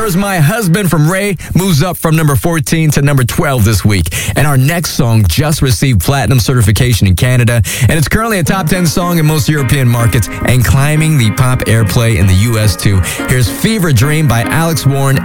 Where's My Husband from Ray moves up from number 14 to number 12 this week. And our next song just received platinum certification in Canada, and it's currently a top 10 song in most European markets and climbing the pop airplay in the U.S. too. Here's Fever Dream by Alex Warren